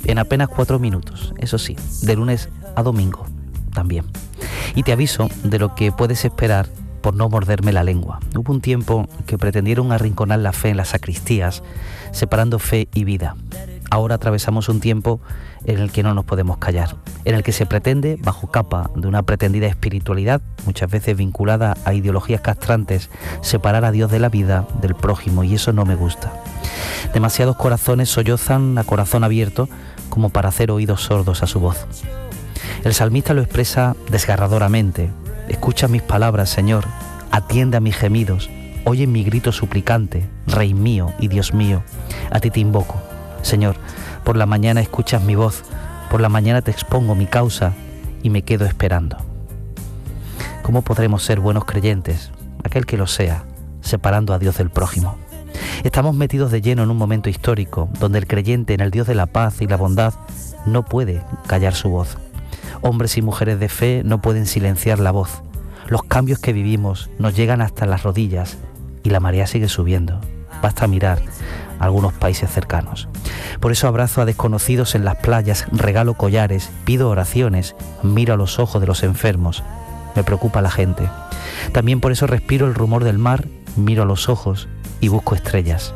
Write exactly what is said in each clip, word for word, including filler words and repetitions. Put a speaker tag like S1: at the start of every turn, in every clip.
S1: en apenas cuatro minutos, eso sí, de lunes a domingo también. Y te aviso de lo que puedes esperar por no morderme la lengua. Hubo un tiempo que pretendieron arrinconar la fe en las sacristías, separando fe y vida. Ahora atravesamos un tiempo en el que no nos podemos callar, en el que se pretende, bajo capa de una pretendida espiritualidad, muchas veces vinculada a ideologías castrantes, separar a Dios de la vida, del prójimo, y eso no me gusta. Demasiados corazones sollozan a corazón abierto como para hacer oídos sordos a su voz. El salmista lo expresa desgarradoramente: escucha mis palabras, Señor, atiende a mis gemidos, oye mi grito suplicante, Rey mío y Dios mío, a ti te invoco. Señor, por la mañana escuchas mi voz, por la mañana te expongo mi causa y me quedo esperando. ¿Cómo podremos ser buenos creyentes, aquel que lo sea, separando a Dios del prójimo? Estamos metidos de lleno en un momento histórico donde el creyente en el Dios de la paz y la bondad no puede callar su voz. Hombres y mujeres de fe no pueden silenciar la voz. Los cambios que vivimos nos llegan hasta las rodillas y la marea sigue subiendo. Basta mirar a algunos países cercanos. Por eso abrazo a desconocidos en las playas, regalo collares, pido oraciones, miro a los ojos de los enfermos. Me preocupa la gente. También por eso respiro el rumor del mar, miro a los ojos y busco estrellas.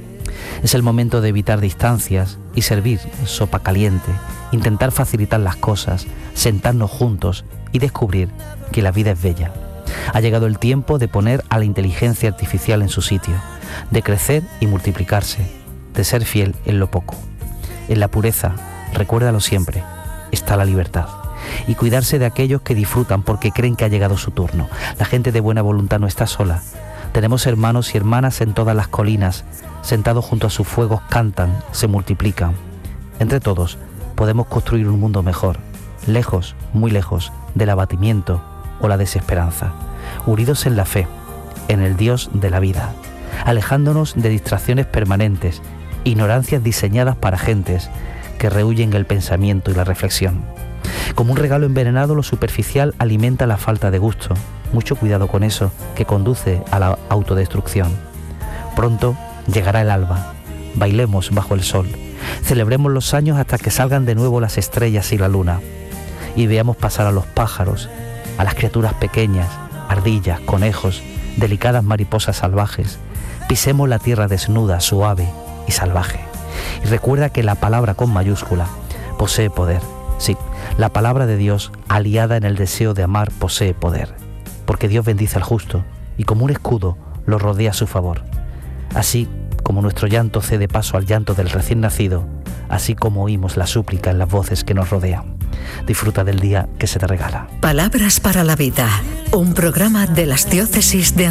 S1: Es el momento de evitar distancias y servir sopa caliente, intentar facilitar las cosas, sentarnos juntos y descubrir que la vida es bella. Ha llegado el tiempo de poner a la inteligencia artificial en su sitio, de crecer y multiplicarse, de ser fiel en lo poco. En la pureza, recuérdalo siempre, está la libertad. Y cuidarse de aquellos que disfrutan porque creen que ha llegado su turno. La gente de buena voluntad no está sola. Tenemos hermanos y hermanas en todas las colinas, sentados junto a sus fuegos cantan, se multiplican. Entre todos podemos construir un mundo mejor, lejos, muy lejos, del abatimiento o la desesperanza, unidos en la fe, en el Dios de la vida, alejándonos de distracciones permanentes, ignorancias diseñadas para gentes que rehuyen el pensamiento y la reflexión. Como un regalo envenenado, lo superficial alimenta la falta de gusto. Mucho cuidado con eso, que conduce a la autodestrucción. Pronto llegará el alba, bailemos bajo el sol, celebremos los años hasta que salgan de nuevo las estrellas y la luna, y veamos pasar a los pájaros, a las criaturas pequeñas, ardillas, conejos, delicadas mariposas salvajes. Pisemos la tierra desnuda, suave y salvaje. Y recuerda que la palabra con mayúscula posee poder. Sí, la palabra de Dios, aliada en el deseo de amar, posee poder. Porque Dios bendice al justo y como un escudo lo rodea a su favor. Así como nuestro llanto cede paso al llanto del recién nacido, así como oímos la súplica en las voces que nos rodean. Disfruta del día que se te regala.
S2: Palabras para la vida, un programa de las diócesis de